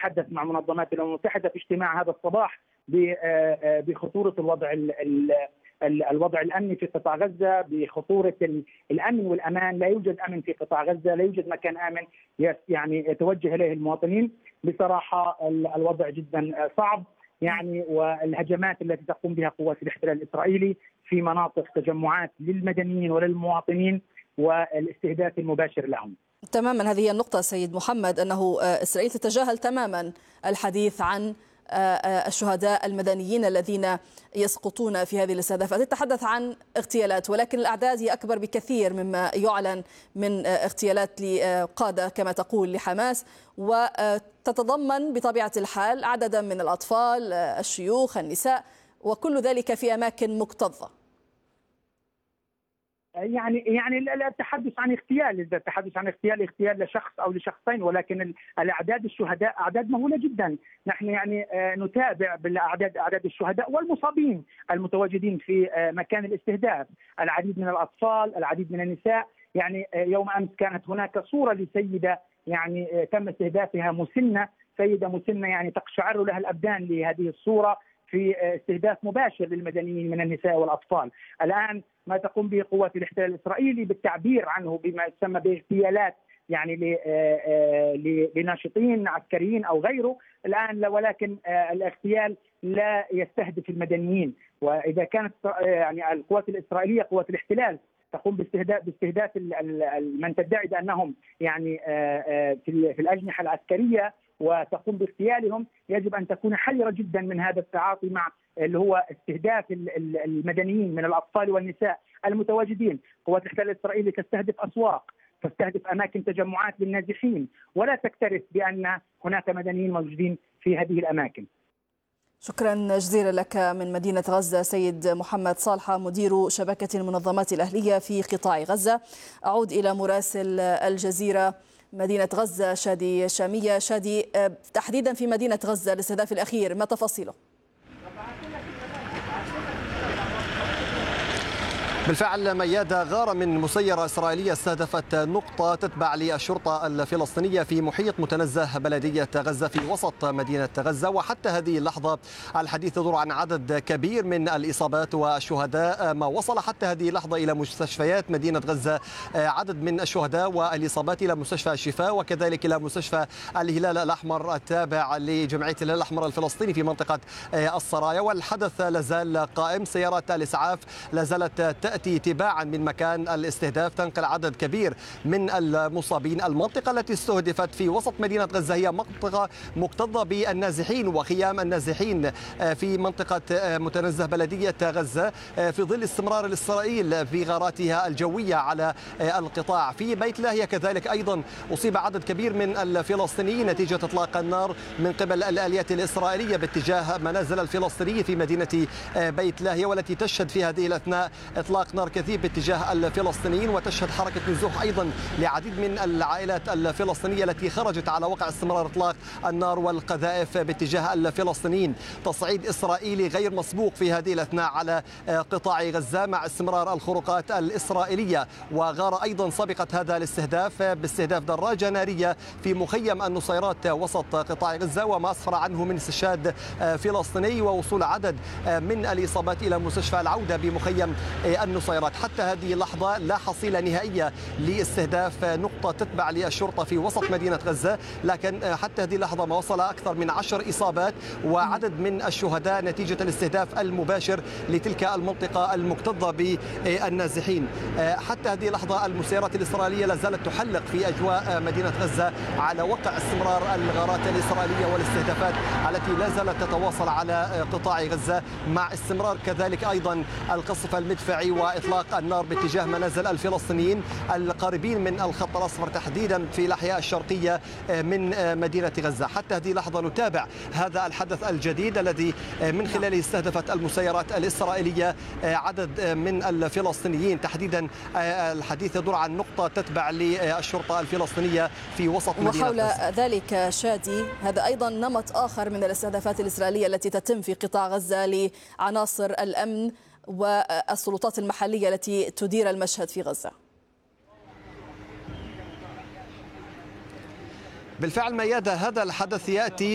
تحدث مع منظمات الأمم المتحدة في اجتماع هذا الصباح بخطورة الوضع الامني في قطاع غزه، بخطوره الامن والامان. لا يوجد امن في قطاع غزه، لا يوجد مكان امن يعني يتوجه اليه المواطنين. بصراحه الوضع جدا صعب يعني، والهجمات التي تقوم بها قوات الاحتلال الاسرائيلي في مناطق تجمعات للمدنيين وللمواطنين والاستهداف المباشر لهم. تماما، هذه النقطة سيد محمد، أنه إسرائيل تتجاهل تماما الحديث عن الشهداء المدنيين الذين يسقطون في هذه الاستهدافات. تتحدث عن اغتيالات، ولكن الأعداد هي أكبر بكثير مما يعلن من اغتيالات لقادة كما تقول لحماس، وتتضمن بطبيعة الحال عددا من الأطفال، الشيوخ، النساء، وكل ذلك في أماكن مكتظة. يعني التحدث عن اغتيال لشخص او لشخصين، ولكن الاعداد الشهداء اعداد مهوله جدا. نحن يعني نتابع اعداد الشهداء والمصابين المتواجدين في مكان الاستهداف، العديد من الاطفال، العديد من النساء. يعني يوم امس كانت هناك صوره لسيده يعني تم استهدافها سيده مسنه، يعني تقشعر لها الابدان لهذه الصوره في استهداف مباشر للمدنيين من النساء والاطفال. الان ما تقوم به قوات الاحتلال الاسرائيلي بالتعبير عنه بما يسمى باغتيالات يعني لناشطين عسكريين او غيره الان، ولكن الاغتيال لا يستهدف المدنيين. واذا كانت يعني القوات الاسرائيليه قوات الاحتلال تقوم باستهداف من تدعي بانهم يعني في الاجنحه العسكريه وتقوم باغتيالهم، يجب ان تكون حذرة جدا من هذا التعاطي مع اللي هو استهداف المدنيين من الاطفال والنساء المتواجدين. قوات الاحتلال الاسرائيلي تستهدف اسواق، تستهدف اماكن تجمعات للنازحين، ولا تكترث بان هناك مدنيين موجودين في هذه الاماكن. شكرا جزيلا لك من مدينة غزة سيد محمد صالحة، مدير شبكة المنظمات الأهلية في قطاع غزة. أعود إلى مراسل الجزيرة مدينة غزة شادي شامية. شادي، تحديدا في مدينة غزة الاستهداف الأخير، ما تفاصيله؟ بالفعل ميادة، غارة من مسيرة إسرائيلية استهدفت نقطة تتبع للشرطة الفلسطينية في محيط متنزه بلدية غزة في وسط مدينة غزة، وحتى هذه اللحظة الحديث يدور عن عدد كبير من الإصابات والشهداء. ما وصل حتى هذه اللحظة إلى مستشفيات مدينة غزة عدد من الشهداء والإصابات إلى مستشفى الشفاء، وكذلك إلى مستشفى الهلال الأحمر التابع لجمعية الهلال الأحمر الفلسطيني في منطقة السرايا. والحدث لازال قائم، سيارات الإسعاف لازالت تأتي تباعا من مكان الاستهداف، تنقل عدد كبير من المصابين. المنطقة التي استهدفت في وسط مدينة غزة هي منطقة مكتظة بالنازحين وخيام النازحين في منطقة متنزه بلدية غزة، في ظل استمرار إسرائيل في غاراتها الجوية على القطاع. في بيت لاهيا كذلك أيضا أصيب عدد كبير من الفلسطينيين نتيجة إطلاق النار من قبل الآليات الإسرائيلية باتجاه منازل الفلسطينيين في مدينة بيت لاهيا، والتي تشهد في هذه الأثناء إطلاق نار كثيف باتجاه الفلسطينيين، وتشهد حركة نزوح أيضا لعديد من العائلات الفلسطينية التي خرجت على وقع استمرار إطلاق النار والقذائف باتجاه الفلسطينيين. تصعيد إسرائيلي غير مسبوق في هذه الأثناء على قطاع غزة مع استمرار الخروقات الإسرائيلية. وغار أيضا سبقت هذا الاستهداف باستهداف دراجة نارية في مخيم النصيرات وسط قطاع غزة، وما أسفر عنه من استشهاد فلسطيني ووصول عدد من الإصابات إلى مستشفى العودة بمخيم النصيرات. حتى هذه اللحظة لا حصيلة نهائية لاستهداف نقطة تتبع للشرطة في وسط مدينة غزة، لكن حتى هذه اللحظة ما وصل أكثر من 10 إصابات وعدد من الشهداء نتيجة الاستهداف المباشر لتلك المنطقة المكتظة بالنازحين. حتى هذه اللحظة المسيرات الإسرائيلية لا زالت تحلق في أجواء مدينة غزة على وقع استمرار الغارات الإسرائيلية والاستهدافات التي لا زالت تتواصل على قطاع غزة، مع استمرار كذلك أيضا القصف المدفعي وإطلاق النار باتجاه منازل الفلسطينيين القريبين من الخط الأصفر، تحديدا في الأحياء الشرقية من مدينة غزة. حتى هذه اللحظة نتابع هذا الحدث الجديد الذي من خلاله استهدفت المسيرات الإسرائيلية عدد من الفلسطينيين، تحديدا الحديث يدور عن نقطة تتبع للشرطة الفلسطينية في وسط مدينة غزة. وحول ذلك شادي، هذا أيضا نمط آخر من الاستهدافات الإسرائيلية التي تتم في قطاع غزة لعناصر الأمن والسلطات المحلية التي تدير المشهد في غزة. بالفعل ميادة، هذا الحدث يأتي